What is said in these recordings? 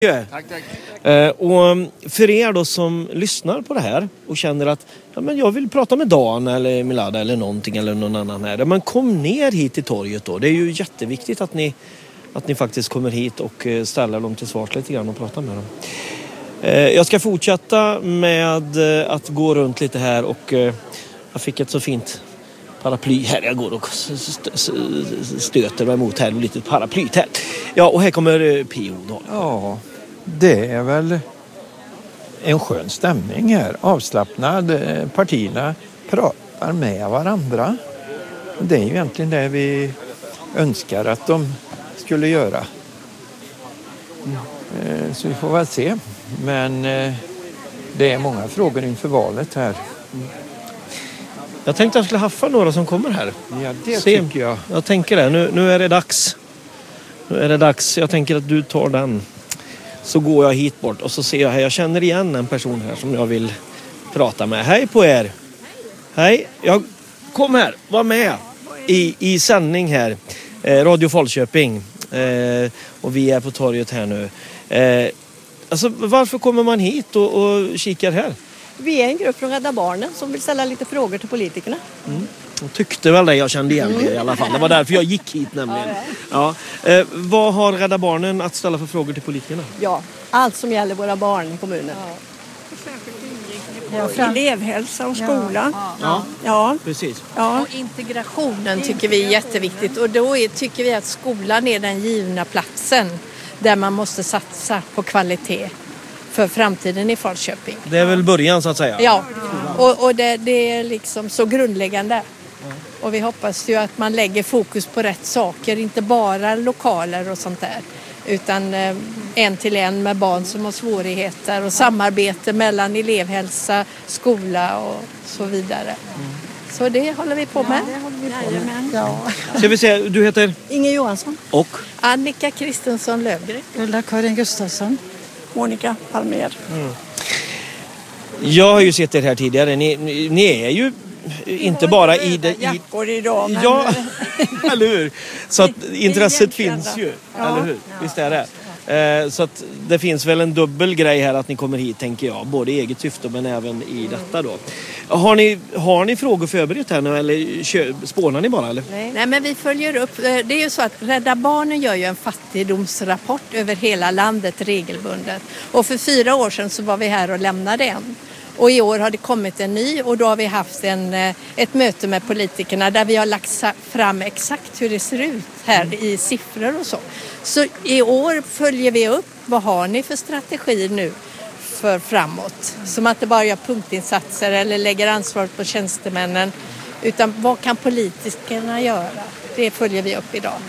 Tack. Och för er då som lyssnar på det här och känner att men jag vill prata med Dan eller Milada eller någonting eller någon annan här. Men kom ner hit till torget då. Det är ju jätteviktigt att ni faktiskt kommer hit och ställer dem till svars lite grann och pratar med dem. Jag ska fortsätta med att gå runt lite här och jag fick ett så fint paraply här. Jag går och stöter mig emot här och lite paraplyt här. Ja, och här kommer P.O. då. Ja, det är väl en skön stämning här. Avslappnad. Partierna pratar med varandra. Det är ju egentligen det vi önskar att de skulle göra. Så vi får väl se. Men det är många frågor inför valet här. Jag tänkte att jag skulle haffa några som kommer här. Ja, det tycker jag. Jag tänker det. Nu är det dags. Jag tänker att du tar den. Så går jag hit bort och så ser jag här. Jag känner igen en person här som jag vill prata med. Hej på er. Hej. Kom här. Var med i sändning här. Radio Falköping. Och vi är på torget här nu. Alltså, varför kommer man hit och kikar här? Vi är en grupp från Rädda Barnen som vill ställa lite frågor till politikerna. Jag tyckte väl det, jag kände igen det i alla fall. Det var därför jag gick hit nämligen. Ja. Vad har Rädda Barnen att ställa för frågor till politikerna? Ja, allt som gäller våra barn i kommunen. Elevhälsa och skola. Ja. Precis. Ja. Och integrationen tycker vi är jätteviktigt. Och då tycker vi att skolan är den givna platsen där man måste satsa på kvalitet för framtiden i Falköping. Det är väl början så att säga? Ja, och det är liksom så grundläggande. Och vi hoppas ju att man lägger fokus på rätt saker, inte bara lokaler och sånt där. Utan en till en med barn som har svårigheter och samarbete mellan elevhälsa, skola och så vidare. Så det håller vi på med. Ja. Ska vi se, du heter? Inger Johansson. Och? Annika Kristensson Lövgren. Ulla-Karin Gustafsson. Monica Palmer. Jag har ju sett er här tidigare. Ni är ju inte bara i det... Jackor idag. Men... Ja, eller hur? Så att intresset finns ju, eller hur? Visst är det. Så att det finns väl en dubbel grej här att ni kommer hit, tänker jag. Både i eget syfte men även i detta då. Har ni frågor förberett här nu eller spånar ni bara? Eller? Nej, men vi följer upp. Det är ju så att Rädda Barnen gör ju en fattigdomsrapport över hela landet regelbundet. Och för 4 år sedan så var vi här och lämnade en. Och i år har det kommit en ny och då har vi haft ett möte med politikerna där vi har lagt fram exakt hur det ser ut här i siffror och så. Så i år följer vi upp, vad har ni för strategi nu för framåt? Som att det bara gör punktinsatser eller lägger ansvar på tjänstemännen. Utan vad kan politikerna göra? Det följer vi upp idag.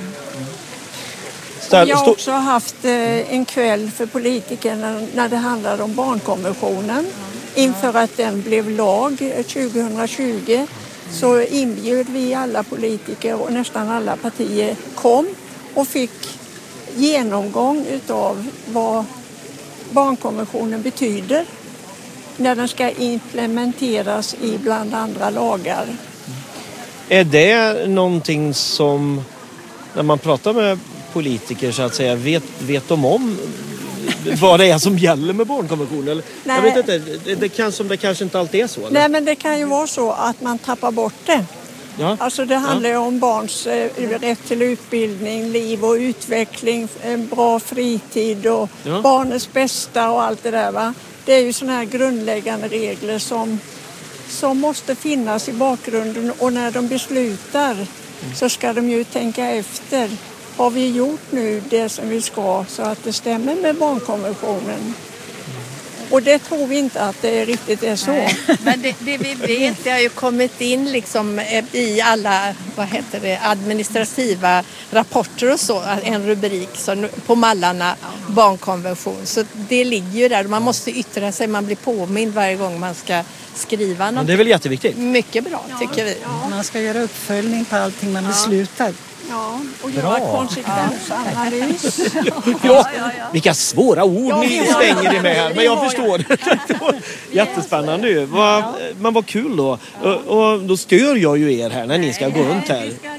Jag har också haft en kväll för politikerna när det handlade om barnkonventionen. Inför att den blev lag 2020 så inbjöd vi alla politiker och nästan alla partier kom och fick genomgång utav vad barnkonventionen betyder när den ska implementeras i bland andra lagar. Är det någonting som, när man pratar med politiker så att säga, vet de om vad det är som gäller med barnkonventionen? Eller? Nej. Jag vet inte, det kanske inte alltid är så. Eller? Nej, men det kan ju vara så att man tappar bort det. Ja. Alltså det handlar ju om barns rätt till utbildning, liv och utveckling, en bra fritid och barnets bästa och allt det där, va. Det är ju såna här grundläggande regler som måste finnas i bakgrunden och när de beslutar så ska de ju tänka efter. Har vi gjort nu det som vi ska så att det stämmer med barnkonventionen? Och det tror vi inte att det riktigt är så. Nej. Men det vi vet, det har ju kommit in liksom i alla administrativa rapporter och så, en rubrik så, på mallarna, barnkonvention. Så det ligger ju där, man måste yttra sig, man blir påmind varje gång man ska skriva något. Men det är väl jätteviktigt? Mycket bra tycker vi. Ja. Man ska göra uppföljning på allting man beslutar. Ja, och göra konsekvensanalys. Vilka svåra ord ni slänger det med här. Men jag förstår det. Jättespännande ju. Men vad kul då. Och då stör jag ju er här när ni ska gå runt här. Vi ska gå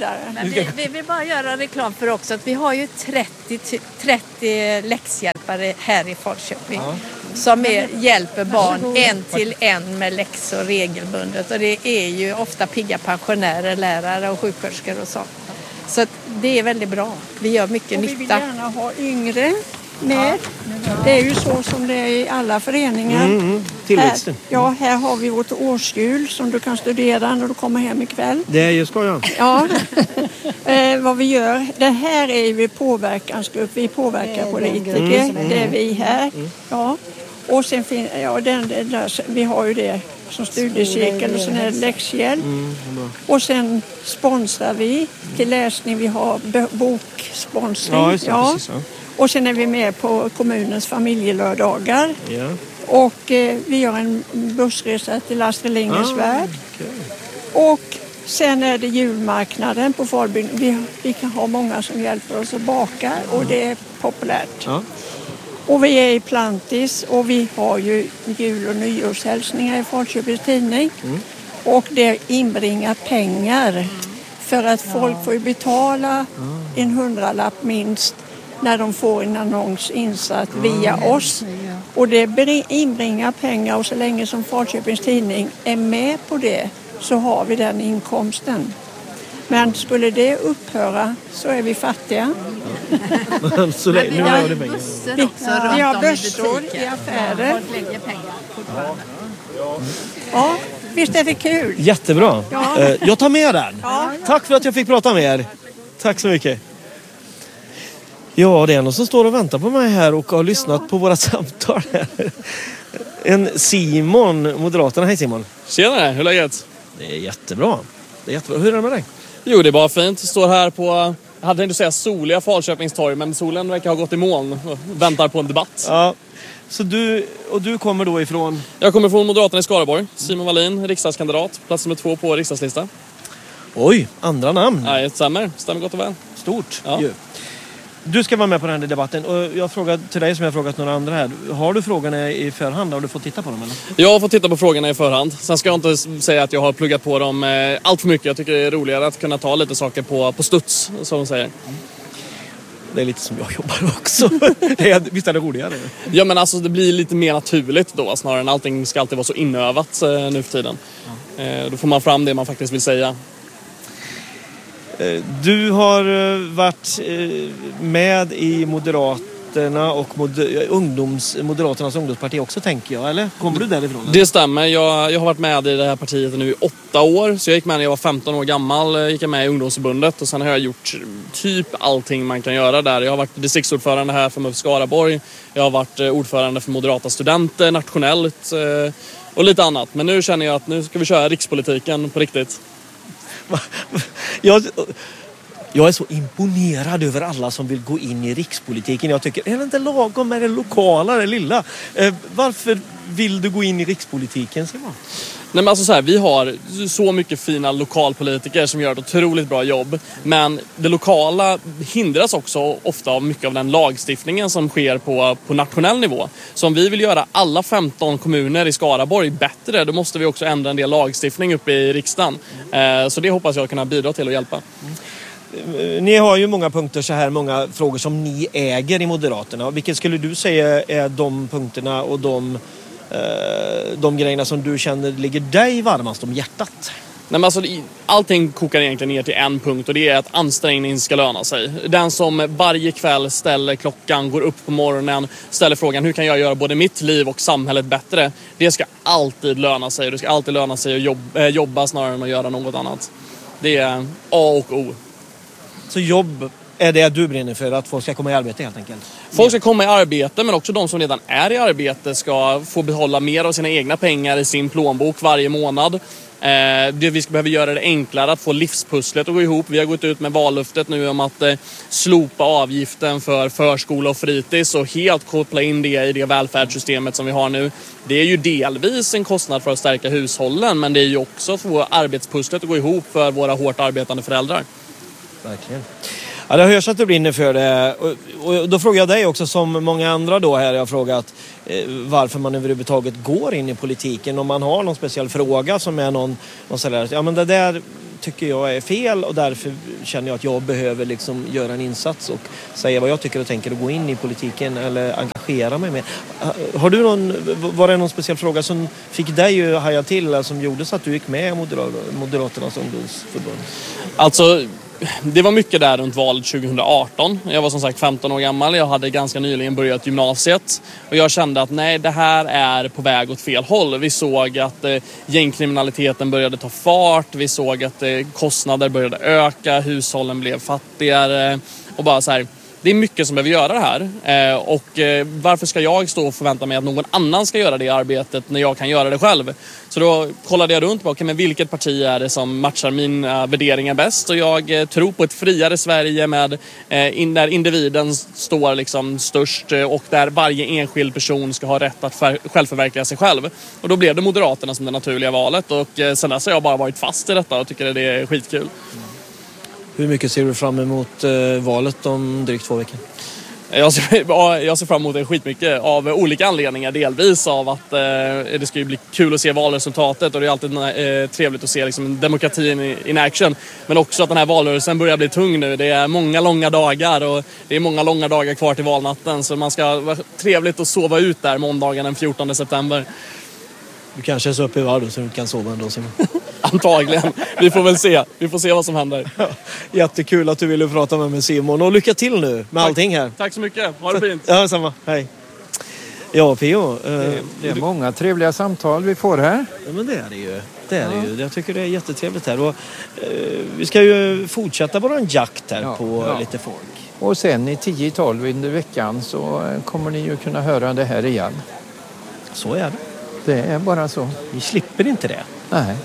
vidare. Men vi vill bara göra reklam för också att vi har ju 30 läxhjälpare här i Falköping som hjälper barn 1-1 med läxor regelbundet. Och det är ju ofta pigga pensionärer, lärare och sjuksköterskor och sånt. Så att det är väldigt bra. Vi gör mycket nytta. Vi vill gärna ha yngre med. Det är ju så som det är i alla föreningar. Tillväxten. Här har vi vårt årsjul som du kan studera när du kommer hem ikväll. Det ska jag. Ja, vad vi gör. Det här är ju påverkansgrupp. Vi påverkar politiker. Det är vi här. Ja. Och sen vi har ju det som studiecirkel och sen är det läxhjälp. Och sen sponsrar vi till läsning. Vi har boksponsring. Ja, just det, precis, ja. Och sen är vi med på kommunens familjelördagar. Ja. Och vi gör en bussresa till Astrid Lindgrens värld. Okay. Och sen är det julmarknaden på Falbyn. Vi kan ha många som hjälper oss att baka och det är populärt. Ja. Och vi är i Plantis och vi har ju jul- och nyårshälsningar i Falköpings tidning. Och det inbringar pengar för att folk får betala en 100-lapp minst när de får en annons insatt via oss. Och det inbringar pengar och så länge som Falköpings tidning är med på det så har vi den inkomsten. Men skulle det upphöra så är vi fattiga. Så länge, nu har det pengar. Vi har börsor i affärer. Ja, visst är det kul. Jättebra. Ja. Jag tar med den. Ja. Tack för att jag fick prata med er. Tack så mycket. Ja, det är någon som står och väntar på mig här och har lyssnat på våra samtal här. En Simon, Moderaterna. Hej Simon. Tjenare, hur är läget? Det är jättebra. Hur är det med dig? Jo, det är bara fint. Står här på, jag hade inte säga soliga Falköpingstorg, men solen verkar ha gått i moln och väntar på en debatt. Ja, så du kommer då ifrån? Jag kommer från Moderaterna i Skaraborg. Simon Wallin, riksdagskandidat. Plats nummer 2 på riksdagslista. Oj, andra namn. Nej, stämmer gott och väl. Stort. Ja. Du ska vara med på den här debatten och jag frågar till dig som jag frågat några andra här. Har du frågorna i förhand? Har du fått titta på dem eller? Jag har fått titta på frågorna i förhand. Sen ska jag inte säga att jag har pluggat på dem allt för mycket. Jag tycker det är roligare att kunna ta lite saker på studs, som de säger. Det är lite som jag jobbar också. Visst är det roligare? Ja, men alltså det blir lite mer naturligt då, snarare än allting ska alltid vara så inövat nu för tiden. Då får man fram det man faktiskt vill säga. Du har varit med i Moderaterna och Moderaternas ungdomsparti också, tänker jag, eller? Kommer du därifrån? Det stämmer. Jag har varit med i det här partiet nu i 8 år. Så jag gick med när jag var 15 år gammal, gick jag med i ungdomsförbundet och sen har jag gjort typ allting man kan göra där. Jag har varit distriktsordförande här för MUF Skaraborg. Jag har varit ordförande för Moderata studenter nationellt och lite annat. Men nu känner jag att nu ska vi köra rikspolitiken på riktigt. Jag är så imponerad över alla som vill gå in i rikspolitiken. Jag tycker, är det inte lagom med det lokala, det lilla? Varför vill du gå in i rikspolitiken, Simon? Nej, men alltså så här, vi har så mycket fina lokalpolitiker som gör ett otroligt bra jobb. Men det lokala hindras också ofta av mycket av den lagstiftningen som sker på nationell nivå. Så om vi vill göra alla 15 kommuner i Skaraborg bättre, då måste vi också ändra en del lagstiftning uppe i riksdagen. Så det hoppas jag kunna bidra till att hjälpa. Ni har ju många punkter så här, många frågor som ni äger i Moderaterna. Vilket skulle du säga är de punkterna och de grejerna som du känner ligger dig varmast om hjärtat? Nej, men alltså, allting kokar egentligen ner till en punkt och det är att ansträngning ska löna sig. Den som varje kväll ställer klockan, går upp på morgonen, ställer frågan hur kan jag göra både mitt liv och samhället bättre? Det ska alltid löna sig. Det ska alltid löna sig att jobba snarare än att göra något annat. Det är A och O. Så jobb är det du brinner för, att folk ska komma i arbete helt enkelt? Folk ska komma i arbete, men också de som redan är i arbete ska få behålla mer av sina egna pengar i sin plånbok varje månad. Vi ska behöva göra det enklare att få livspusslet att gå ihop. Vi har gått ut med vallöftet nu om att slopa avgiften för förskola och fritids och helt koppla in det i det välfärdssystemet som vi har nu. Det är ju delvis en kostnad för att stärka hushållen, men det är ju också att få arbetspusslet att gå ihop för våra hårt arbetande föräldrar. Verkligen. Ja, det hörs att du brinner för det. Och då frågar jag dig också, som många andra då här, jag har frågat varför man överhuvudtaget går in i politiken. Om man har någon speciell fråga som är någon sådär, ja men det där tycker jag är fel och därför känner jag att jag behöver liksom göra en insats och säga vad jag tycker och tänker och gå in i politiken eller engagera mig mer. Har du var det någon speciell fråga som fick dig att haja till eller som gjorde så att du gick med i Moderaternas ungdomsförbund? Alltså, det var mycket där runt valet 2018. Jag var som sagt 15 år gammal. Jag hade ganska nyligen börjat gymnasiet. Och jag kände att nej, det här är på väg åt fel håll. Vi såg att gängkriminaliteten började ta fart. Vi såg att kostnader började öka. Hushållen blev fattigare. Och bara så här, det är mycket som behöver göra det här. Och varför ska jag stå och förvänta mig att någon annan ska göra det arbetet när jag kan göra det själv? Så då kollade jag runt på men vilket parti är det som matchar mina värderingar bäst. Och jag tror på ett friare Sverige med där individen står liksom störst och där varje enskild person ska ha rätt att självförverkliga sig själv. Och då blev det Moderaterna som det naturliga valet. Och sen dess har jag bara varit fast i detta och tycker det är skitkul. Hur mycket ser du fram emot valet om drygt 2 veckor? Jag ser fram emot det skitmycket av olika anledningar. Delvis av att det ska ju bli kul att se valresultatet och det är alltid trevligt att se liksom, demokratin in action. Men också att den här valrörelsen börjar bli tung nu. Det är många långa dagar och det är många långa dagar kvar till valnatten. Så man ska vara trevligt att sova ut där måndagen den 14 september. Du kanske är så uppe i varv då så du kan sova ändå, Simon. Antagligen. Vi får väl se. Vi får se vad som händer. Jättekul att du ville prata med mig, Simon. Och lycka till nu med allting här. Tack så mycket. Ha det fint. Ja, samma. Hej. Ja, P.O. Det är många trevliga samtal vi får här. Ja, men det är det ju. Det är det ju. Jag tycker det är jättetrevligt här. Och, vi ska ju fortsätta våran jakt här på lite folk. Och sen i 10-12 under veckan så kommer ni ju kunna höra det här igen. Så är det. Det är bara så. Vi slipper inte det. Nej.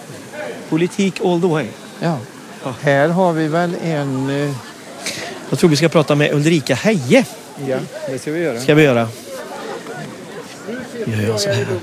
Politik all the way. Ja. Här har vi väl en... Jag tror vi ska prata med Ulrika Heie. Ja, det ska vi göra. Ska vi göra. Jag så här.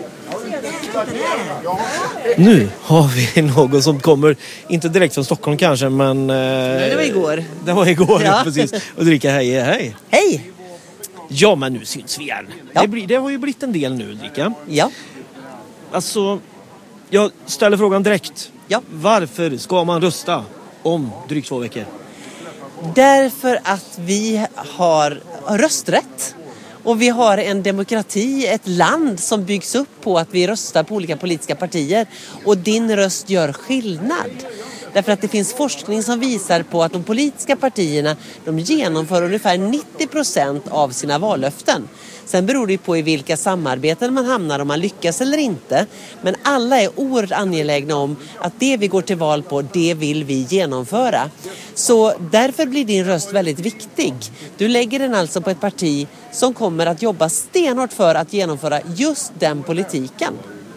Nu har vi någon som kommer, inte direkt från Stockholm kanske, men... det var igår. Det var igår, ja. Precis. Ulrika Heie, hej. Hej! Ja, men nu syns vi igen. Ja. Det har ju blivit en del nu, Ulrika. Ja. Alltså, jag ställer frågan direkt. Ja. Varför ska man rösta om drygt 2 veckor? Därför att vi har rösträtt. Och vi har en demokrati, ett land som byggs upp på att vi röstar på olika politiska partier. Och din röst gör skillnad. Därför att det finns forskning som visar på att de politiska partierna de genomför ungefär 90% av sina vallöften. Sen beror det på i vilka samarbeten man hamnar om man lyckas eller inte. Men alla är oerhört angelägna om att det vi går till val på, det vill vi genomföra. Så därför blir din röst väldigt viktig. Du lägger den alltså på ett parti som kommer att jobba stenhårt för att genomföra just den politiken.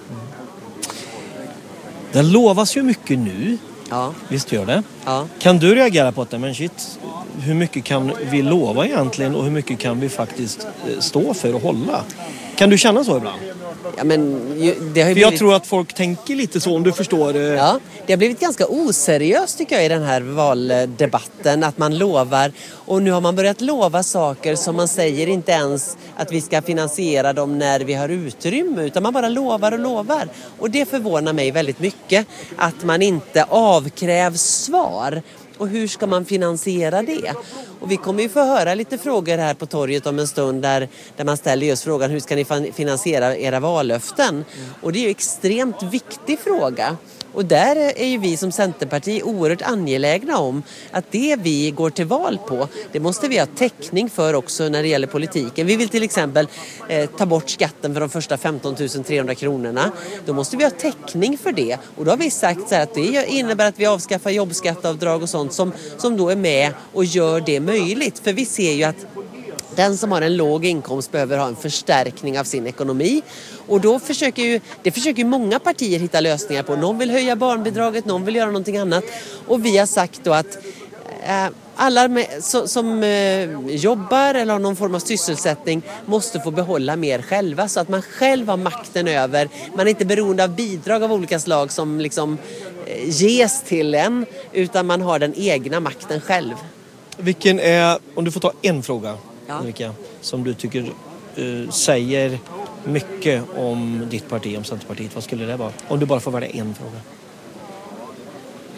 Det lovas ju mycket nu. Ja. Visst gör det. Ja. Kan du reagera på det? Men shit, hur mycket kan vi lova egentligen och hur mycket kan vi faktiskt stå för och hålla? Kan du känna så ibland? Ja, men det har ju jag tror att folk tänker lite så, om du förstår. Ja, det har blivit ganska oseriöst tycker jag i den här valdebatten att man lovar, och nu har man börjat lova saker som man säger inte ens att vi ska finansiera dem när vi har utrymme, utan man bara lovar och lovar. Och det förvånar mig väldigt mycket att man inte avkrävs svar. Och hur ska man finansiera det? Och vi kommer ju få höra lite frågor här på torget om en stund där man ställer just frågan hur ska ni finansiera era vallöften? Och det är ju en extremt viktig fråga. Och där är ju vi som Centerparti oerhört angelägna om att det vi går till val på, det måste vi ha täckning för också när det gäller politiken. Vi vill till exempel ta bort skatten för de första 15 300 kronorna. Då måste vi ha täckning för det. Och då har vi sagt så här att det innebär att vi avskaffar jobbskatteavdrag och sånt som då är med och gör det möjligt. För vi ser ju att den som har en låg inkomst behöver ha en förstärkning av sin ekonomi. Och då försöker många partier hitta lösningar på. Någon vill höja barnbidraget, någon vill göra någonting annat. Och vi har sagt då att alla som jobbar eller har någon form av sysselsättning måste få behålla mer själva. Så att man själv har makten över. Man är inte beroende av bidrag av olika slag som liksom ges till en. Utan man har den egna makten själv. Vilken är, om du får ta en fråga, ja. Ulrika, som du tycker säger mycket om ditt parti, om Centerpartiet, vad skulle det vara? Om du bara får välja en fråga.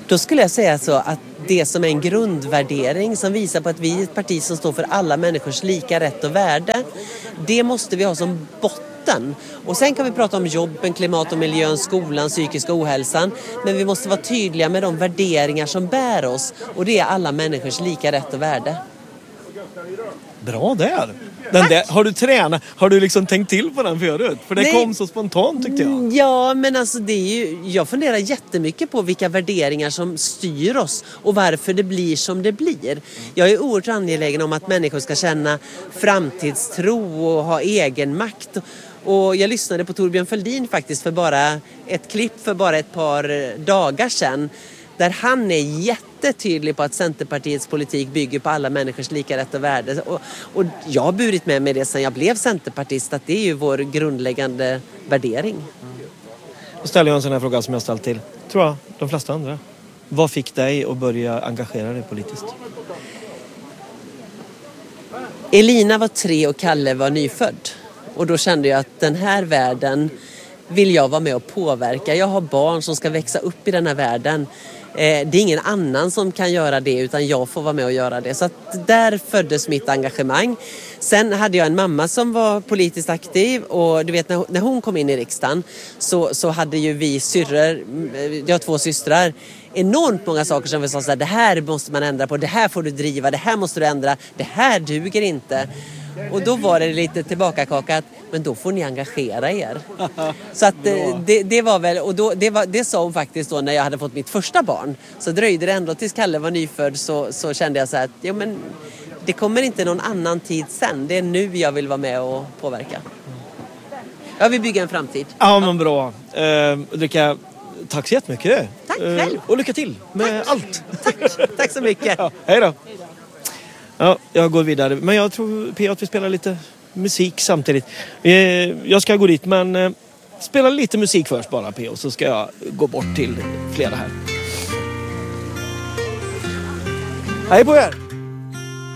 Då skulle jag säga så att det som är en grundvärdering som visar på att vi är ett parti som står för alla människors lika rätt och värde, det måste vi ha som botten. Och sen kan vi prata om jobben, klimat och miljön, skolan, psykiska ohälsan. Men vi måste vara tydliga med de värderingar som bär oss. Och det är alla människors lika rätt och värde. Bra där. Den där, har du tränat? Har du liksom tänkt till på den förut? För det kom så spontant tyckte jag. Ja, men alltså det är ju, jag funderar jättemycket på vilka värderingar som styr oss och varför det blir som det blir. Jag är oerhört angelägen om att människor ska känna framtidstro och ha egen makt. Och jag lyssnade på Torbjörn Fälldin faktiskt för bara ett klipp för bara ett par dagar sedan. Där han är jättetydlig på att Centerpartiets politik bygger på alla människors lika rätt och värde. Och jag har burit med mig det sedan jag blev centerpartist, att det är ju vår grundläggande värdering. Då ställer jag en sån här fråga som jag ställt till, tror jag, de flesta andra. Vad fick dig att börja engagera dig politiskt? Elina var 3 och Kalle var nyfödd. Och då kände jag att den här världen vill jag vara med och påverka. Jag har barn som ska växa upp i den här världen. Det är ingen annan som kan göra det utan jag får vara med och göra det. Så att där föddes mitt engagemang. Sen hade jag en mamma som var politiskt aktiv och du vet när hon kom in i riksdagen så hade ju vi syrror, jag har 2 systrar, enormt många saker som vi sa så här, det här måste man ändra på, det här får du driva, det här måste du ändra, det här duger inte. Och då var det lite tillbakakokat, men då får ni engagera er. Så att det var väl, och då, det sa hon faktiskt då när jag hade fått mitt första barn. Så dröjde det ändå tills Kalle var nyfödd så kände jag så här att jo, men det kommer inte någon annan tid sen. Det är nu jag vill vara med och påverka. Jag vill bygga en framtid. Ja, men bra. Ulrika, tack så jättemycket. Tack själv. Och lycka till med allt. Tack så mycket. Ja, hej då. Ja, jag går vidare. Men jag tror P att vi spelar lite musik samtidigt. Jag ska gå dit, men spela lite musik först bara P, och så ska jag gå bort till flera här. Hej på er!